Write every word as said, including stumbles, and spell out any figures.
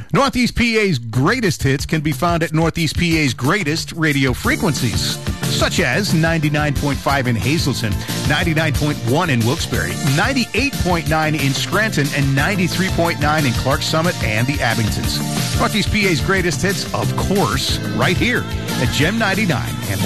Northeast P A's greatest hits can be found at Northeast P A's greatest radio frequencies, such as ninety-nine point five in Hazleton, ninety-nine point one in Wilkes-Barre, ninety-eight point nine in Scranton, and ninety-three point nine in Clark Summit and the Abingtons. Northeast P A's greatest hits, of course, right here at Gem ninety-nine and